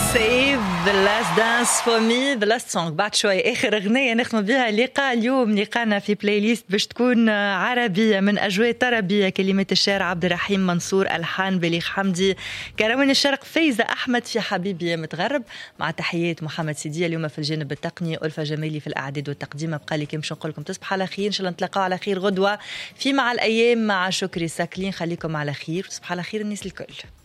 Save the last dance for me, the last song. بعد شوي آخر أغنية نختم بها اللقاء اليوم. لقانا في بلاي ليست باش تكون عربية من أجواء طربية، كلمات الشاعر عبد الرحيم منصور، ألحان بليغ حمدي، كروان الشرق فايزة أحمد في حبيبي يا متغرب. مع تحيات محمد سيدية اليوم في الجانب التقني، ألفة جمالي في الأعداد والتقديم. بقى لي كم نقول لكم تصبح على خير، إن شاء الله نتلاقاو على خير غدوة في مع الأيام مع شكري ساكلين. خليكم على خير، تصبح على خير الناس الكل.